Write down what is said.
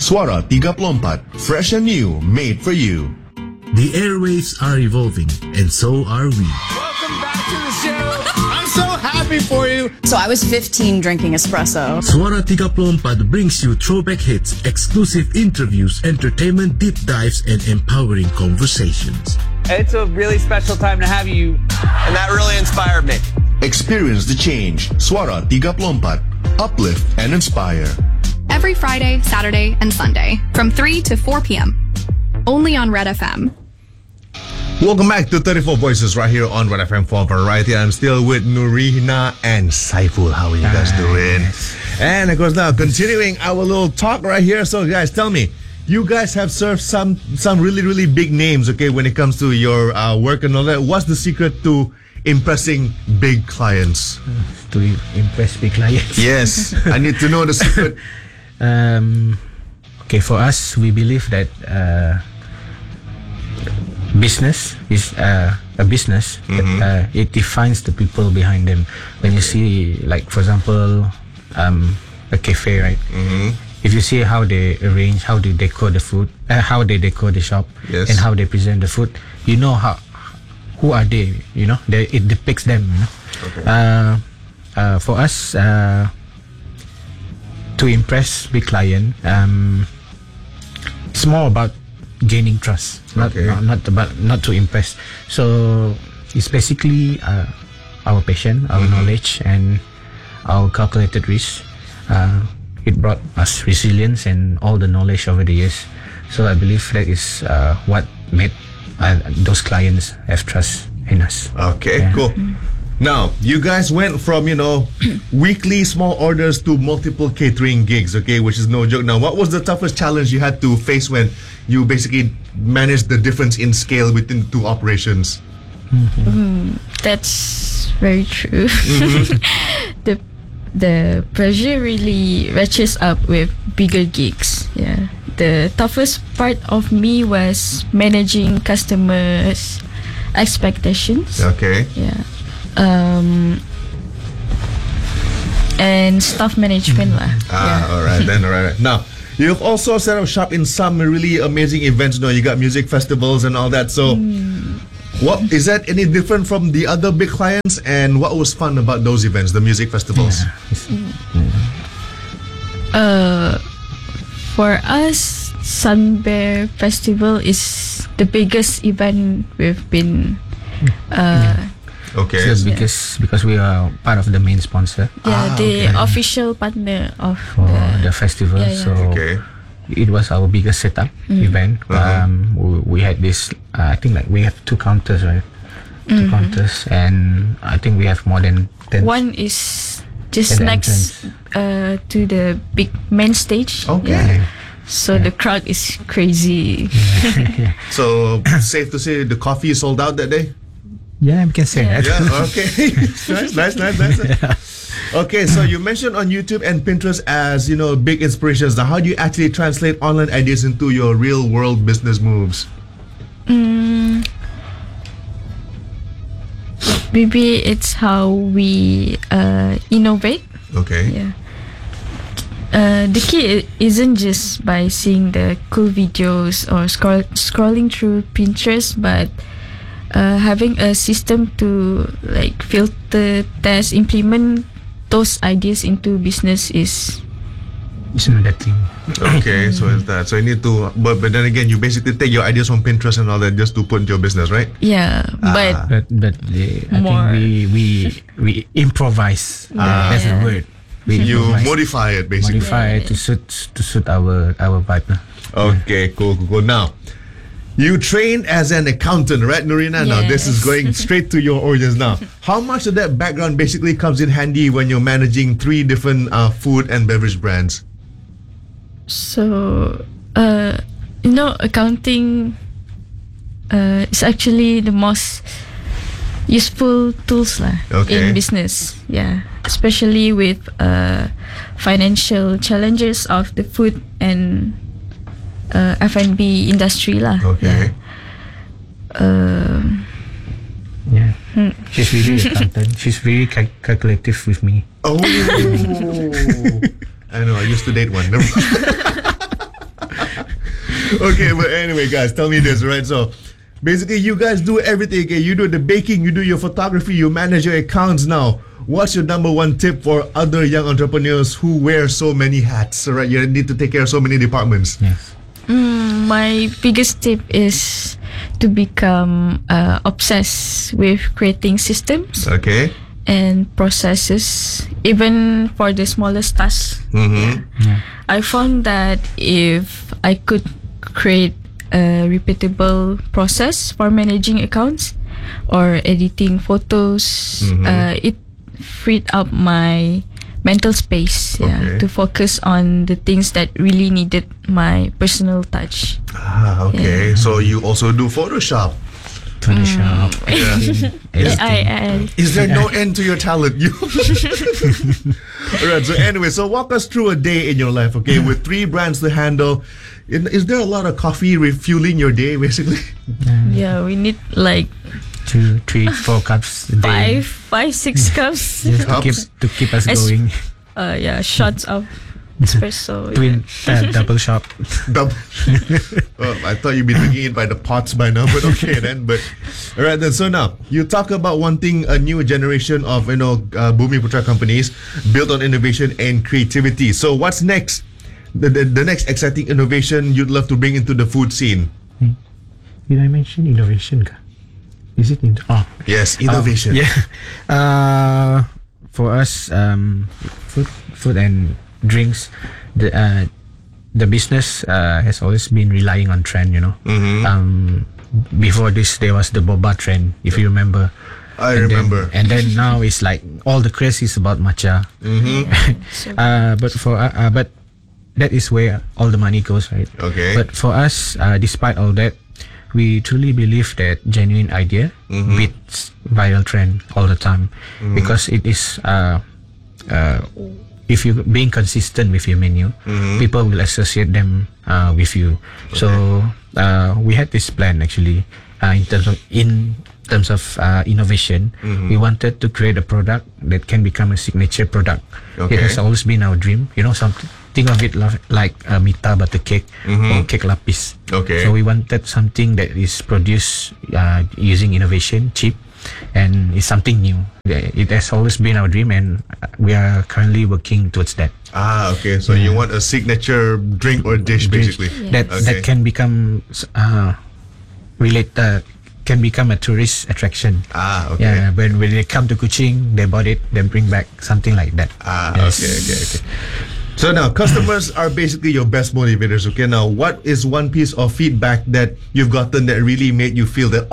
Suara 34, fresh and new, made for you. The airwaves are evolving, and so are we. Welcome back to the show. I'm so happy for you. So I was 15 drinking espresso. Suara 34 brings you throwback hits, exclusive interviews, entertainment deep dives, and empowering conversations. It's a really special time to have you, and that really inspired me. Experience the change. Suara 34, uplift and inspire. Every Friday, Saturday, and Sunday from 3 to 4 p.m. Only on Red FM. Welcome back to 34 Voices right here on Red FM for Variety. I'm still with Nurina and Saiful. How are you guys doing? And of course now continuing our little talk right here. So guys, tell me, you guys have served some really big names, okay, when it comes to your work and all that. What's the secret to impressing big clients? To impress big clients? Yes, I need to know the secret. Okay, for us, we believe that business is a business. It defines the people behind them. When you see, like, for example, a cafe, right? If you see how they arrange, how they decor the food, how they decor the shop, Yes. and how they present the food, you know who are they? You know, it depicts them. You know? Okay. For us, to impress big client, it's more about gaining trust, not to impress. So it's basically our passion, our knowledge, and our calculated risk. It brought us resilience and all the knowledge over the years. So I believe that is what made those clients have trust in us. Okay, cool. Now, you guys went from, weekly small orders to multiple catering gigs, okay, which is no joke. Now, what was the toughest challenge you had to face when you basically managed the difference in scale between the two operations? That's very true. The pressure really ratchets up with bigger gigs. Yeah. The toughest part of me was managing customers' expectations. Okay. Yeah. And staff management lah. All right. Now, you've also set up shop in some really amazing events. You got music festivals and all that. So, what is that any different from the other big clients? And what was fun about those events, the music festivals? For us, Sun Bear Festival is the biggest event we've been. Okay. So because we are part of the main sponsor. The official partner of the festival. So it was our biggest setup event. We had this. I think we have 2 counters, right? 2 counters, and I think we have more than 10. One is just next to the big main stage. Okay. So the crowd is crazy. So safe to say the coffee is sold out that day? Yeah, we can say that. Yeah, okay. nice. Okay, so you mentioned on YouTube and Pinterest as, big inspirations. Now, how do you actually translate online ideas into your real world business moves? Maybe it's how we innovate. Okay. Yeah. The key isn't just by seeing the cool videos or scrolling through Pinterest, but having a system to filter, test, implement those ideas into business is another thing. Okay, so it's that. So you need to, but then again, you basically take your ideas from Pinterest and all that just to put into your business, right? Yeah, but I think we improvise. That's the word. You modify it basically. Modify it to suit our vibe. Okay, cool. Now, you trained as an accountant, right, Nurina? Now, this is going straight to your origins now. How much of that background basically comes in handy when you're managing 3 different food and beverage brands? So, accounting is actually the most useful tools in business. Yeah, especially with financial challenges of the food and F&B industry lah. Okay. She's really accountant. She's very calculative with me. Oh, I know. I used to date one. Okay, but anyway, guys, tell me this, right? So, basically, you guys do everything. Okay? You do the baking, you do your photography, you manage your accounts now. What's your number one tip for other young entrepreneurs who wear so many hats, right? You need to take care of so many departments. Yes. My biggest tip is to become obsessed with creating systems Okay. and processes, even for the smallest tasks. I found that if I could create a repeatable process for managing accounts or editing photos, it freed up my mental space Okay. to focus on the things that really needed my personal touch. Okay. So you also do Photoshop. Photoshop. I Is there no end to your talent? You. Alright. So anyway, so walk us through a day in your life. Okay, with 3 brands to handle. Is there a lot of coffee refueling your day, basically? yeah, we need like 2, 3, 4 cups a day. 6 cups. Just to keep us going. Shots of espresso. Twin double shop. Double. I thought you'd be drinking it by the pots by now, but okay then. But all right then. So now you talk about wanting a new generation of Bumi Putra companies built on innovation and creativity. So what's next? The next exciting innovation you'd love to bring into the food scene? Did I mention innovation? Is it Yes, innovation. For us, food and drinks, the business has always been relying on trend. Before this, there was the boba trend, if you remember. I remember. And then now it's like all the craze is about matcha. But that is where all the money goes, right? Okay. But for us, despite all that, we truly believe that genuine idea beats viral trend all the time, because it is if you being consistent with your menu, people will associate them with you. Okay. So we had this plan actually in terms of innovation. We wanted to create a product that can become a signature product. Okay. It has always been our dream. Think of it like a Mita butter cake or cake lapis. Okay. So we wanted something that is produced using innovation, cheap, and it's something new. It has always been our dream, and we are currently working towards that. Okay. So you want a signature drink or dish, basically. That can become can become a tourist attraction. Okay. Yeah, when they come to Kuching, they bought it, then bring back something like that. Okay. So now, customers are basically your best motivators. Okay, now what is one piece of feedback that you've gotten that really made you feel that